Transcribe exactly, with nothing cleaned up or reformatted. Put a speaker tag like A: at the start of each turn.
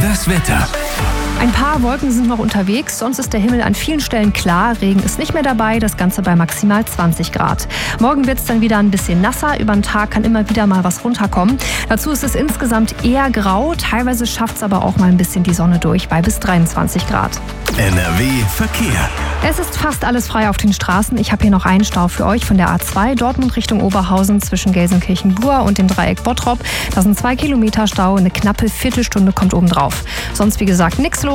A: Das Wetter.
B: Ein paar Wolken sind noch unterwegs, sonst ist der Himmel an vielen Stellen klar. Regen ist nicht mehr dabei, das Ganze bei maximal zwanzig Grad. Morgen wird es dann wieder ein bisschen nasser, über den Tag kann immer wieder mal was runterkommen. Dazu ist es insgesamt eher grau, teilweise schafft es aber auch mal ein bisschen die Sonne durch, bei bis dreiundzwanzig Grad.
A: N R W Verkehr.
B: Es ist fast alles frei auf den Straßen. Ich habe hier noch einen Stau für euch von der A zwei, Dortmund Richtung Oberhausen zwischen Gelsenkirchen-Buhr und dem Dreieck Bottrop. Da sind zwei Kilometer Stau, eine knappe Viertelstunde kommt obendrauf. Sonst wie gesagt nichts los.